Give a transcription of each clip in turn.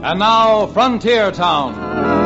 And now, Frontier Town.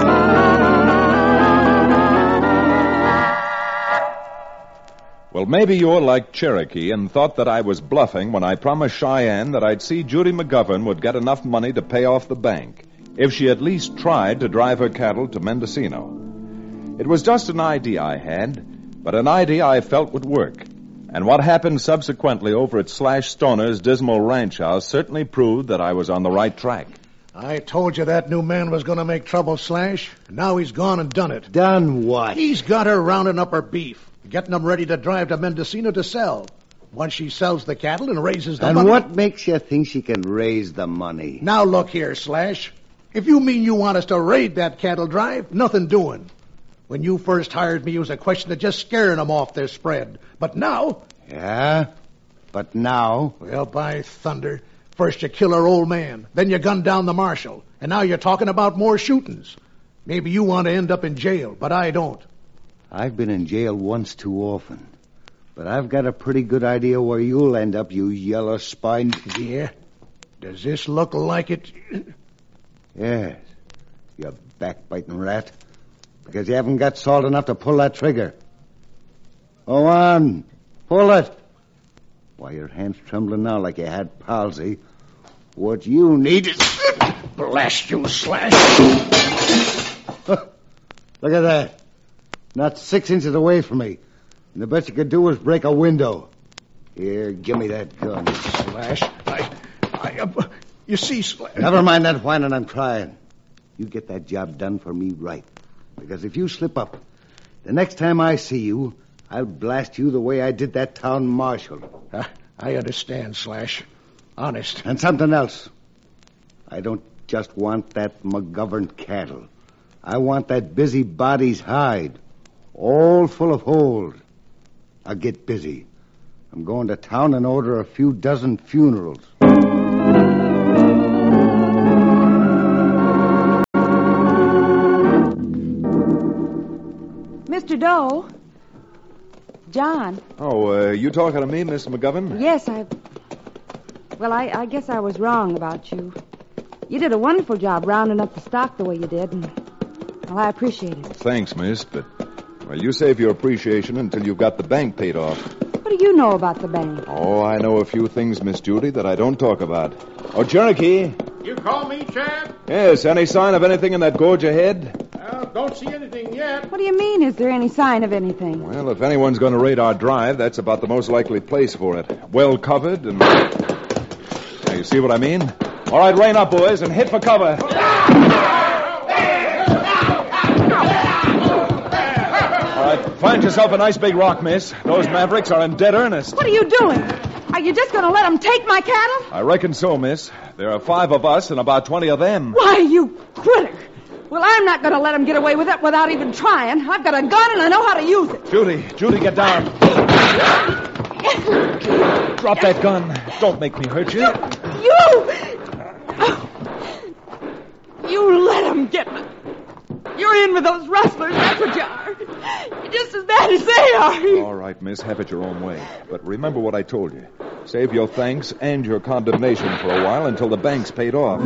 Well, maybe you're like Cherokee and thought that I was bluffing when I promised Cheyenne that I'd see Judy McGovern would get enough money to pay off the bank if she at least tried to drive her cattle to Mendocino. It was just an idea I had, but an idea I felt would work. And what happened subsequently over at Slash Stoner's dismal ranch house certainly proved that I was on the right track. I told you that new man was going to make trouble, Slash. Now he's gone and done it. Done what? He's got her rounding up her beef, getting them ready to drive to Mendocino to sell. Once she sells the cattle and raises the money... And what makes you think she can raise the money? Now look here, Slash. If you mean you want us to raid that cattle drive, nothing doing. When you first hired me, it was a question of just scaring them off their spread. But now... Yeah? But now? Well, by thunder... First you kill her old man, then you gun down the marshal, and now you're talking about more shootings. Maybe you want to end up in jail, but I don't. I've been in jail once too often. But I've got a pretty good idea where you'll end up, you yellow-spined... Yeah? Does this look like it? Yes, you backbiting rat. Because you haven't got salt enough to pull that trigger. Go on, pull it. Why, your hand's trembling now like you had palsy. What you need is... Blast you, Slash! Look at that. Not 6 inches away from me. And the best you could do was break a window. Here, give me that gun. Slash, you see, Slash... Never mind that whining I'm trying. You get that job done for me right. Because if you slip up, the next time I see you, I'll blast you the way I did that town marshal. I understand, Slash. Honest. And something else. I don't just want that McGovern cattle. I want that busybody's hide. All full of holes. I'll get busy. I'm going to town and order a few dozen funerals. Mr. Doe? John. Oh, you talking to me, Miss McGovern? Yes, I guess I was wrong about you. You did a wonderful job rounding up the stock the way you did, and, well, I appreciate it. Thanks, miss, but, well, you save your appreciation until you've got the bank paid off. What do you know about the bank? Oh, I know a few things, Miss Judy, that I don't talk about. Oh, Cherokee. You call me, Chad? Yes, any sign of anything in that gorge ahead? Don't see anything yet. What do you mean, is there any sign of anything? Well, if anyone's going to raid our drive, that's about the most likely place for it. Well covered and... Now, you see what I mean? All right, rein up, boys, and hit for cover. All right, find yourself a nice big rock, miss. Those mavericks are in dead earnest. What are you doing? Are you just going to let them take my cattle? I reckon so, miss. There are 5 of us and about 20 of them. Why, you critter. Well, I'm not going to let them get away with it without even trying. I've got a gun and I know how to use it. Judy, get down. Drop that gun. Don't make me hurt you. You let them get me. You're in with those rustlers, that's what you are. You're just as bad as they are. All right, miss, have it your own way. But remember what I told you. Save your thanks and your condemnation for a while until the bank's paid off.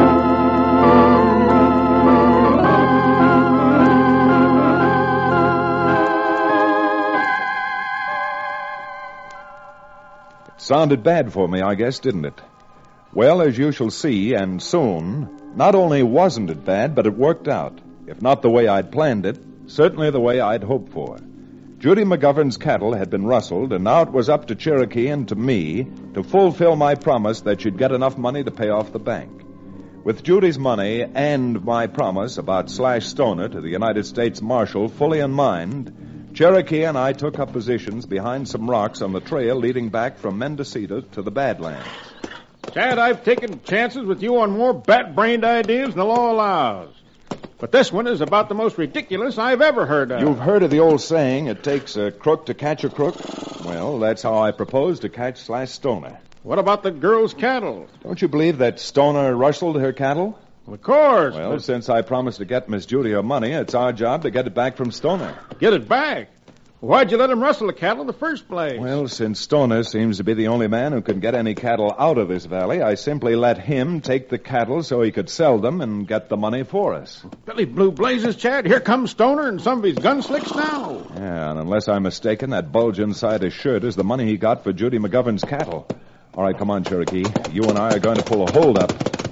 It sounded bad for me, I guess, didn't it? Well, as you shall see, and soon, not only wasn't it bad, but it worked out. If not the way I'd planned it, certainly the way I'd hoped for. Judy McGovern's cattle had been rustled, and now it was up to Cherokee and to me to fulfill my promise that she'd get enough money to pay off the bank. With Judy's money and my promise about Slash Stoner to the United States Marshal fully in mind, Cherokee and I took up positions behind some rocks on the trail leading back from Mendocino to the Badlands. Chad, I've taken chances with you on more bat-brained ideas than the law allows. But this one is about the most ridiculous I've ever heard of. You've heard of the old saying, it takes a crook to catch a crook? Well, that's how I propose to catch Slash Stoner. What about the girl's cattle? Don't you believe that Stoner rustled her cattle? Well, of course. Well, but... since I promised to get Miss Judy her money, it's our job to get it back from Stoner. Get it back? Why'd you let him rustle the cattle in the first place? Well, since Stoner seems to be the only man who can get any cattle out of this valley, I simply let him take the cattle so he could sell them and get the money for us. Billy Blue Blazes, Chad. Here comes Stoner and some of his gun slicks now. Yeah, and unless I'm mistaken, that bulge inside his shirt is the money he got for Judy McGovern's cattle. All right, come on, Cherokee. You and I are going to pull a hold-up.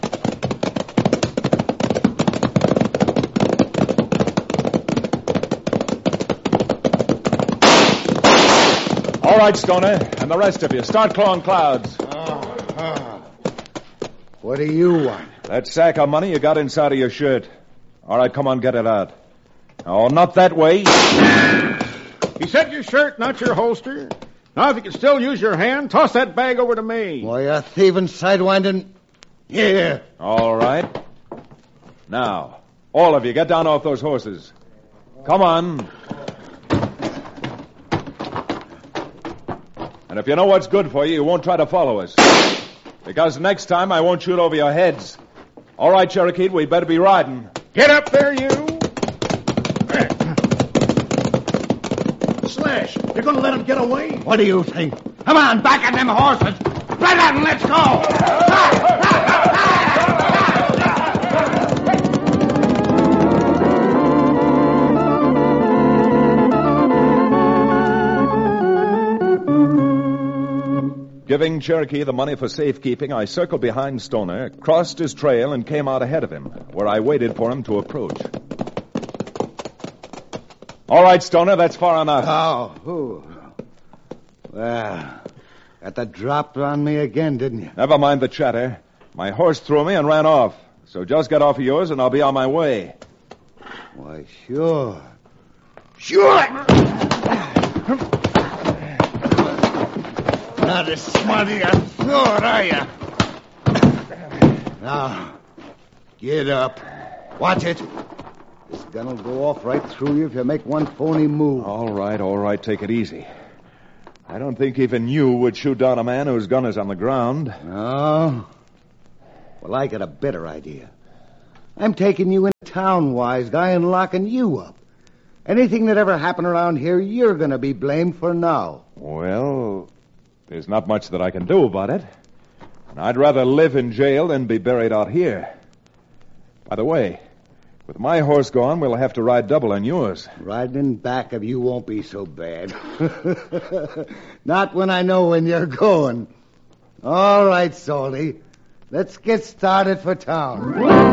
All right, Stoner, and the rest of you, start clawing clouds. What do you want? That sack of money you got inside of your shirt. All right, come on, get it out. Oh, not that way. He said your shirt, not your holster. Now, if you can still use your hand, toss that bag over to me. Why, you thieving, sidewinding... Here. All right. Now, all of you, get down off those horses. Come on. And if you know what's good for you, you won't try to follow us. Because next time I won't shoot over your heads. All right, Cherokee, we'd better be riding. Get up there, you. Slash, you're going to let him get away? What do you think? Come on, back on them horses. Right on, let's go. Giving Cherokee the money for safekeeping, I circled behind Stoner, crossed his trail, and came out ahead of him, where I waited for him to approach. All right, Stoner, that's far enough. Oh, well, got the drop on me again, didn't you? Never mind the chatter. My horse threw me and ran off. So just get off of yours and I'll be on my way. Why, sure. Sure! Not as smart as you thought, are you? Now, get up. Watch it. This gun will go off right through you if you make one phony move. All right, take it easy. I don't think even you would shoot down a man whose gun is on the ground. No? Well, I got a better idea. I'm taking you in town, wise guy, and locking you up. Anything that ever happened around here, you're going to be blamed for now. Well, there's not much that I can do about it. And I'd rather live in jail than be buried out here. By the way, with my horse gone, we'll have to ride double on yours. Riding in back of you won't be so bad. Not when I know when you're going. All right, Salty. Let's get started for town.